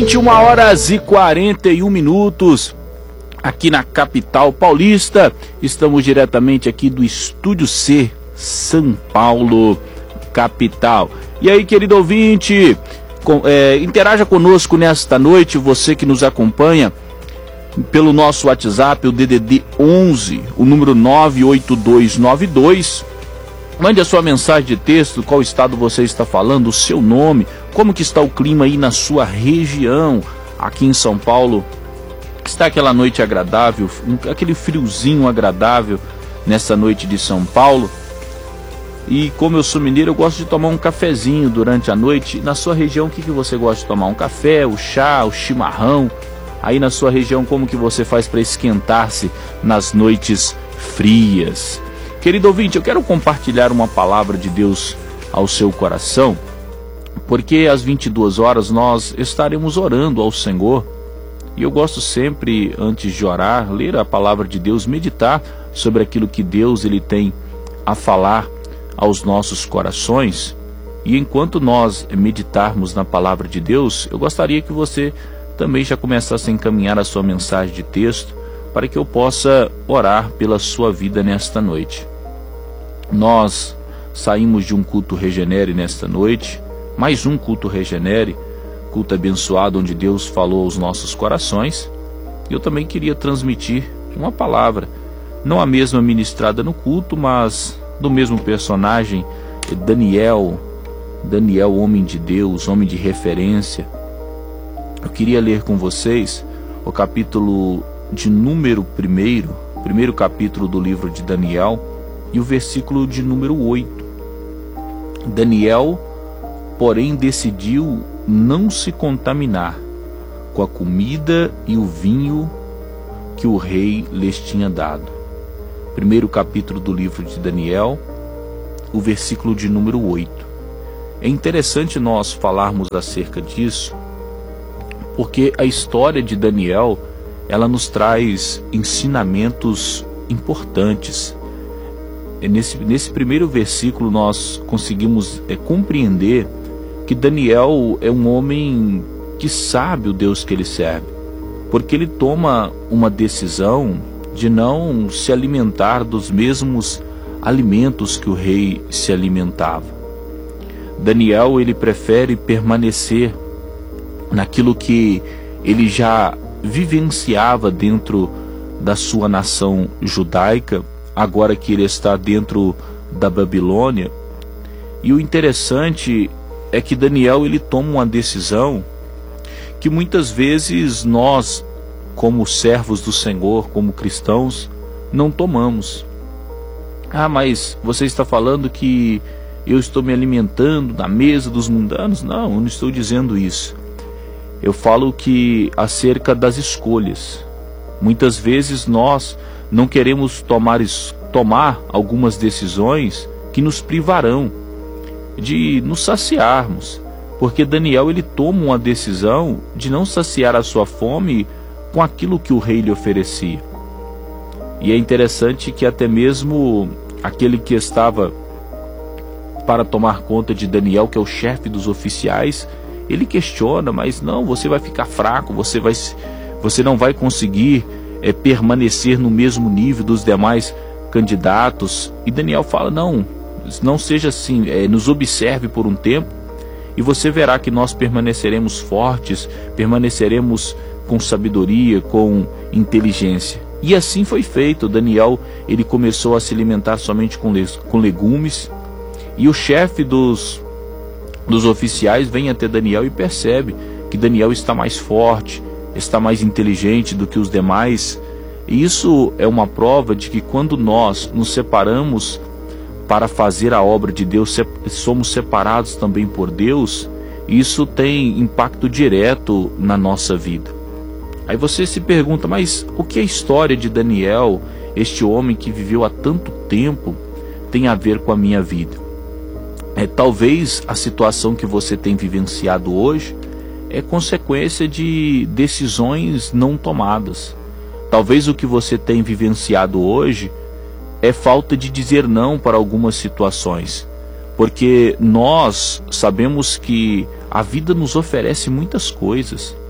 21h41 aqui na capital paulista. Estamos diretamente aqui do Estúdio C, São Paulo, capital. E aí, querido ouvinte, interaja conosco nesta noite, você que nos acompanha pelo nosso WhatsApp, o DDD 11, o número 98292. Mande a sua mensagem de texto, qual estado você está falando, o seu nome, como que está o clima aí na sua região. Aqui em São Paulo está aquela noite agradável, aquele friozinho agradável nessa noite de São Paulo. E como eu sou mineiro, eu gosto de tomar um cafezinho durante a noite. Na sua região, o que você gosta de tomar? Um café, o chá, o chimarrão? Aí na sua região, como que você faz para esquentar-se nas noites frias? Querido ouvinte, eu quero compartilhar uma palavra de Deus ao seu coração, porque às 22 horas nós estaremos orando ao Senhor. E eu gosto sempre, antes de orar, ler a palavra de Deus, meditar sobre aquilo que Deus ele tem a falar aos nossos corações. E enquanto nós meditarmos na palavra de Deus, eu gostaria que você também já começasse a encaminhar a sua mensagem de texto, para que eu possa orar pela sua vida nesta noite. Nós saímos de um culto Regenere nesta noite, mais um culto Regenere, culto abençoado onde Deus falou aos nossos corações. Eu também queria transmitir uma palavra, não a mesma ministrada no culto, mas do mesmo personagem, Daniel, homem de Deus, homem de referência. Eu queria ler com vocês o capítulo de número 1, primeiro capítulo do livro de Daniel, e o versículo de número 8. Daniel, porém, decidiu não se contaminar com a comida e o vinho que o rei lhes tinha dado. Primeiro capítulo do livro de Daniel, o versículo de número 8. É interessante nós falarmos acerca disso, porque a história de Daniel, ela nos traz ensinamentos importantes. Nesse primeiro versículo nós conseguimos compreender que Daniel é um homem que sabe o Deus que ele serve, porque ele toma uma decisão de não se alimentar dos mesmos alimentos que o rei se alimentava. Daniel, ele prefere permanecer naquilo que ele já vivenciava dentro da sua nação judaica, agora que ele está dentro da Babilônia. E o interessante é que Daniel, ele toma uma decisão que muitas vezes nós, como servos do Senhor, como cristãos, não tomamos. Ah, mas você está falando que eu estou me alimentando na mesa dos mundanos? Não, eu não estou dizendo isso. Eu falo que acerca das escolhas. Muitas vezes nós não queremos tomar algumas decisões que nos privarão de nos saciarmos, porque Daniel, ele toma uma decisão de não saciar a sua fome com aquilo que o rei lhe oferecia. E é interessante que até mesmo aquele que estava para tomar conta de Daniel, que é o chefe dos oficiais, ele questiona, mas não, você vai ficar fraco, você não vai conseguir permanecer no mesmo nível dos demais candidatos. E Daniel fala, não seja assim, nos observe por um tempo e você verá que nós permaneceremos fortes, permaneceremos com sabedoria, com inteligência. E assim foi feito. Daniel, ele começou a se alimentar somente com legumes, e o chefe dos oficiais vem até Daniel e percebe que Daniel está mais forte, está mais inteligente do que os demais. E isso é uma prova de que quando nós nos separamos para fazer a obra de Deus, somos separados também por Deus, isso tem impacto direto na nossa vida. Aí você se pergunta, mas o que a história de Daniel, este homem que viveu há tanto tempo, tem a ver com a minha vida? Talvez a situação que você tem vivenciado hoje é consequência de decisões não tomadas. Talvez o que você tem vivenciado hoje é falta de dizer não para algumas situações, porque nós sabemos que a vida nos oferece muitas coisas.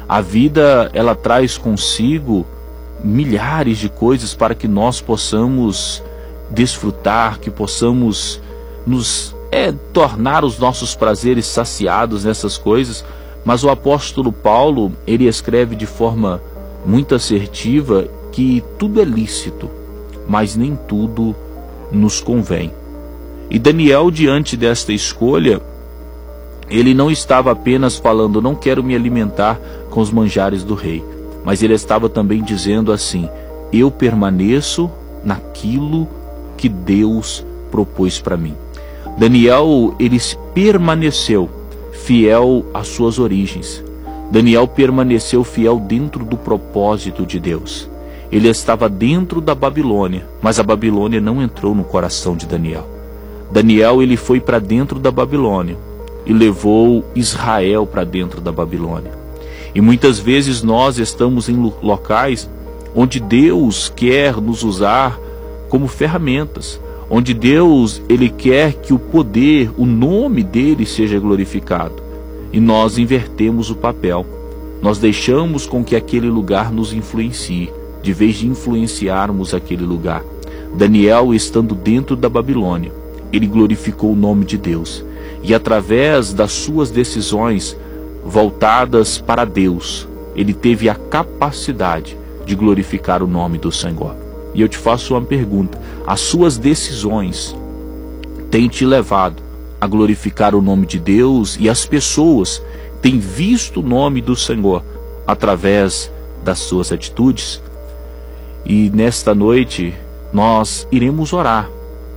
A vida, ela traz consigo milhares de coisas para que nós possamos desfrutar, que possamos nos tornar os nossos prazeres saciados nessas coisas. Mas o apóstolo Paulo, ele escreve de forma muito assertiva que tudo é lícito, mas nem tudo nos convém. E Daniel, diante desta escolha, ele não estava apenas falando, não quero me alimentar com os manjares do rei, mas ele estava também dizendo assim, eu permaneço naquilo que Deus propôs para mim. Daniel, ele permaneceu fiel às suas origens. Daniel permaneceu fiel dentro do propósito de Deus. Ele estava dentro da Babilônia, mas a Babilônia não entrou no coração de Daniel. Daniel, ele foi para dentro da Babilônia e levou Israel para dentro da Babilônia. E muitas vezes nós estamos em locais onde Deus quer nos usar como ferramentas, onde Deus, ele quer que o poder, o nome dele seja glorificado. E nós invertemos o papel. Nós deixamos com que aquele lugar nos influencie, de vez de influenciarmos aquele lugar. Daniel, estando dentro da Babilônia, ele glorificou o nome de Deus. E através das suas decisões voltadas para Deus, ele teve a capacidade de glorificar o nome do Senhor. E eu te faço uma pergunta, as suas decisões têm te levado a glorificar o nome de Deus, e as pessoas têm visto o nome do Senhor através das suas atitudes? E nesta noite nós iremos orar,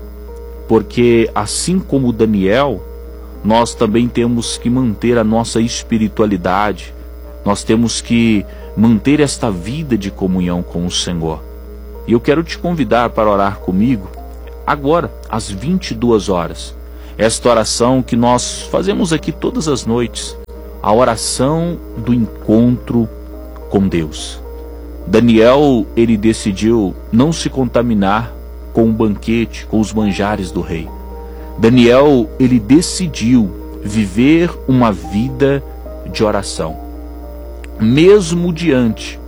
porque assim como Daniel, nós também temos que manter a nossa espiritualidade, nós temos que manter esta vida de comunhão com o Senhor. E eu quero te convidar para orar comigo agora, às 22 horas. Esta oração que nós fazemos aqui todas as noites, a oração do encontro com Deus. Daniel, ele decidiu não se contaminar com o banquete, com os manjares do rei. Daniel, ele decidiu viver uma vida de oração, mesmo diante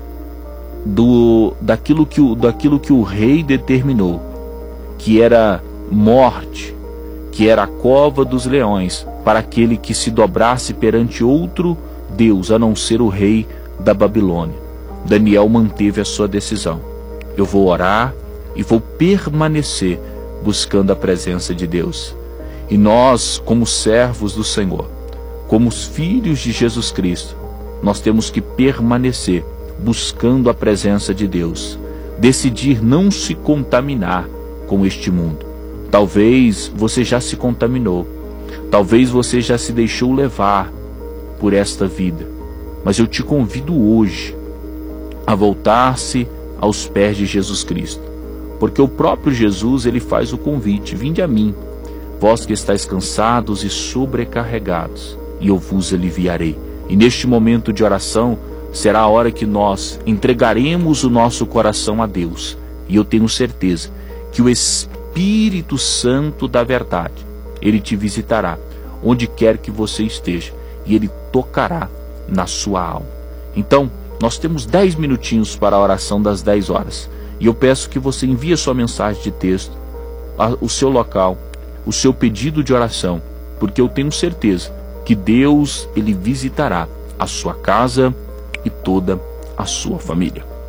daquilo que o rei determinou, que era morte, que era a cova dos leões, para aquele que se dobrasse perante outro Deus, a não ser o rei da Babilônia. Daniel manteve a sua decisão. Eu vou orar e vou permanecer buscando a presença de Deus. E nós, como servos do Senhor, como os filhos de Jesus Cristo, nós temos que permanecer buscando a presença de Deus, decidir não se contaminar com este mundo. Talvez você já se contaminou, talvez você já se deixou levar por esta vida, mas eu te convido hoje a voltar-se aos pés de Jesus Cristo, porque o próprio Jesus, ele faz o convite: vinde a mim, vós que estáis cansados e sobrecarregados, e eu vos aliviarei. E neste momento de oração será a hora que nós entregaremos o nosso coração a Deus, e eu tenho certeza que o Espírito Santo da verdade, ele te visitará onde quer que você esteja, e ele tocará na sua alma. Então, nós temos 10 minutinhos para a oração das 10 horas, e eu peço que você envie a sua mensagem de texto, o seu local, o seu pedido de oração, porque eu tenho certeza que Deus, ele visitará a sua casa e toda a sua família.